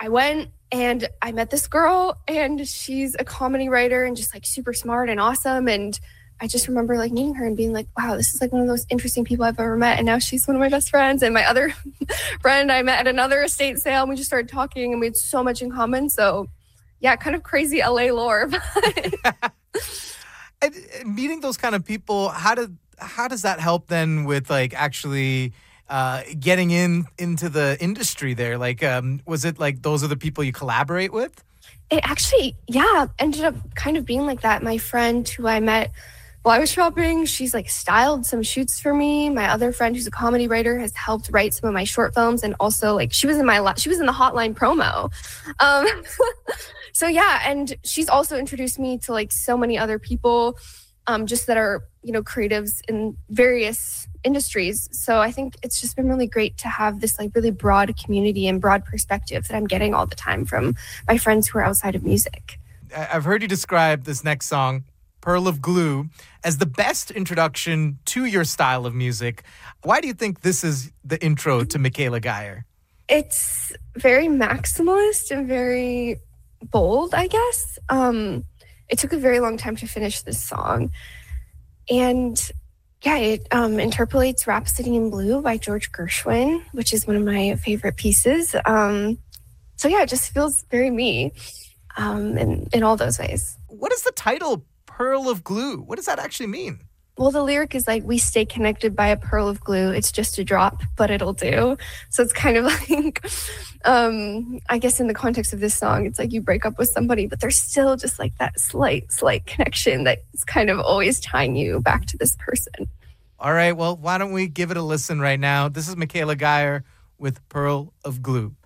I went and I met this girl, and she's a comedy writer and just like super smart and awesome. And I just remember like meeting her and being like, wow, this is like one of the most interesting people I've ever met. And now she's one of my best friends. And my other friend I met at another estate sale, and we just started talking and we had so much in common. So yeah, kind of crazy LA lore. And meeting those kind of people, how does that help then with like actually getting into the industry there? Like, was it like those are the people you collaborate with? It actually, yeah, ended up kind of being like that. My friend who I met while I was shopping, she's like styled some shoots for me. My other friend who's a comedy writer has helped write some of my short films, and also like she was in the Hotline promo. So yeah, and she's also introduced me to like so many other people, just that are, creatives in various industries. So I think it's just been really great to have this like really broad community and broad perspective that I'm getting all the time from my friends who are outside of music. I've heard you describe this next song, Pearl of Glue, as the best introduction to your style of music. Why do you think this is the intro to Michaela Geyer? It's very maximalist and very bold, I guess. It took a very long time to finish this song. And yeah, it interpolates Rhapsody in Blue by George Gershwin, which is one of my favorite pieces. So yeah, it just feels very me in all those ways. What is the title, Pearl of Glue? What does that actually mean? Well, the lyric is like, we stay connected by a pearl of glue. It's just a drop, but it'll do. So it's kind of like, I guess in the context of this song, it's like you break up with somebody, but there's still just like that slight connection that's kind of always tying you back to this person. All right, well, why don't we give it a listen right now? This is Michaela Geyer with Pearl of Glue.